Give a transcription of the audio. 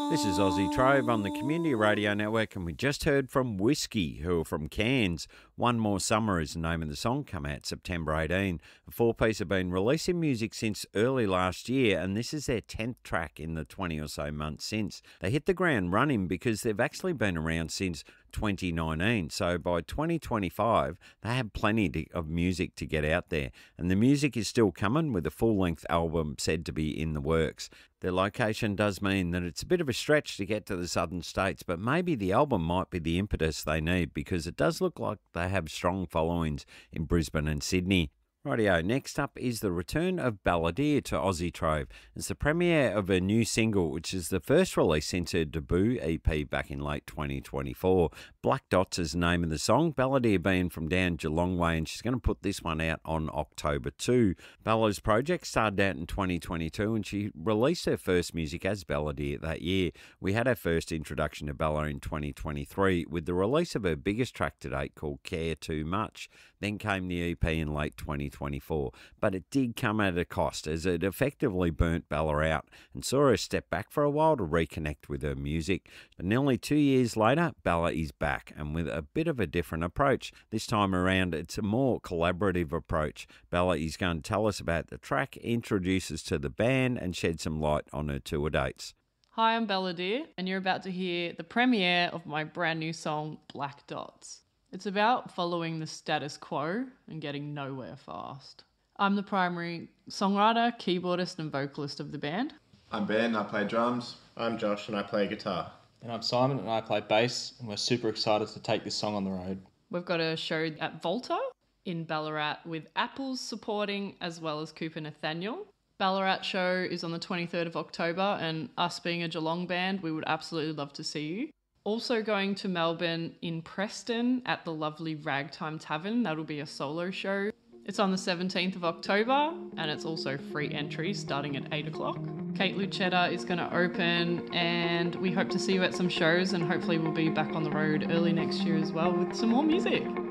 This is Aussie Trove on the Community Radio Network, and we just heard from Whiskey, who are from Cairns. One More Summer is the name of the song, come out September 18. The four-piece have been releasing music since early last year, and this is their 10th track in the 20 or so months since. They hit the ground running because they've actually been around since 2019, so by 2025 they have plenty of music to get out there, and the music is still coming with a full-length album said to be in the works. Their location does mean that it's a bit of a stretch to get to the southern states, but maybe the album might be the impetus they need, because it does look like they have strong followings in Brisbane and Sydney. Rightio, next up is the return of Balladeer to Aussie Trove. It's the premiere of a new single, which is the first release since her debut EP back in late 2024. Black Dots is the name of the song, Balladeer being from down Geelong way, and she's going to put this one out on October 2. Bella's project started out in 2022, and she released her first music as Balladeer that year. We had our first introduction to Bella in 2023 with the release of her biggest track to date called Care Too Much. Then came the EP in late 2024, but it did come at a cost, as it effectively burnt Bella out and saw her step back for a while to reconnect with her music. But nearly 2 years later, Bella is back, and with a bit of a different approach. This time around, it's a more collaborative approach. Bella is going to tell us about the track, introduce us to the band, and shed some light on her tour dates. Hi, I'm Balladeer, and you're about to hear the premiere of my brand new song, Black Dots. It's about following the status quo and getting nowhere fast. I'm the primary songwriter, keyboardist and vocalist of the band. I'm Ben, I play drums. I'm Josh and I play guitar. And I'm Simon and I play bass, and we're super excited to take this song on the road. We've got a show at Volta in Ballarat with Apples supporting, as well as Cooper Nathaniel. Ballarat show is on the 23rd of October, and us being a Geelong band, we would absolutely love to see you. Also going to Melbourne in Preston at the lovely Ragtime Tavern. That'll be a solo show. It's on the 17th of October, and it's also free entry starting at 8 o'clock. Kate Lucetta is going to open, and we hope to see you at some shows, and hopefully we'll be back on the road early next year as well with some more music.